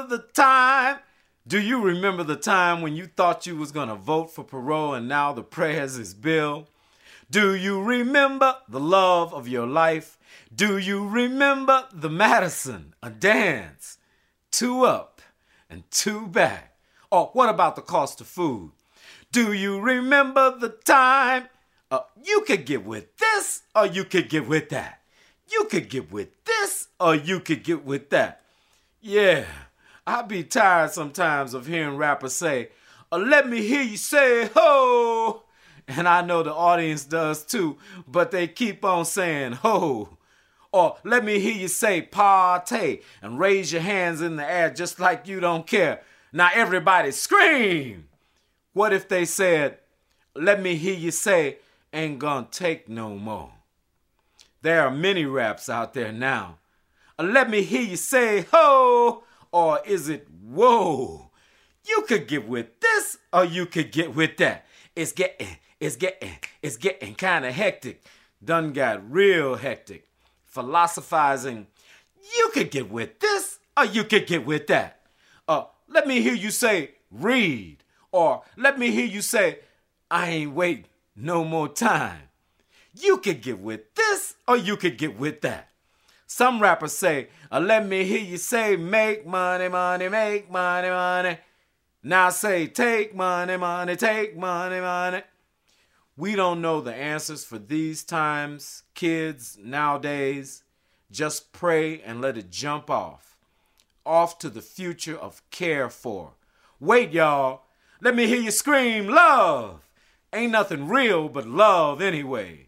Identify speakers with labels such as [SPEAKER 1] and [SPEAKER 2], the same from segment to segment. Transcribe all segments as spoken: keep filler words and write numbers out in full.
[SPEAKER 1] remember the time? Do you remember the time when you thought you was gonna vote for parole and now the prayers is bill? Do you remember the love of your life? Do you remember the Madison, a dance, two up and two back? Or what about the cost of food? Do you remember the time? Uh, you could get with this or you could get with that. You could get with this or you could get with that. Yeah, I be tired sometimes of hearing rappers say, oh, let me hear you say ho. And I know the audience does too, but they keep on saying ho. Or let me hear you say party and raise your hands in the air just like you don't care. Now everybody scream. What if they said, let me hear you say ain't gonna take no more? There are many raps out there now. Uh, let me hear you say ho, or is it whoa? You could get with this or you could get with that. It's getting, it's getting, it's getting kind of hectic. Done got real hectic. Philosophizing, you could get with this or you could get with that. Uh, let me hear you say read, or let me hear you say I ain't waiting no more time. You could get with this or you could get with that. Some rappers say, uh, let me hear you say make money, money, make money, money. Now say take money, money, take money, money. We don't know the answers for these times, kids nowadays. Just pray and let it jump off. Off to the future of care for. Wait, y'all. Let me hear you scream love. Ain't nothing real but love anyway.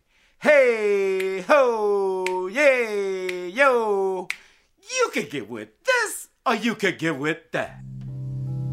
[SPEAKER 1] Hey, ho, yeah, yo. You could get with this or you could get with that.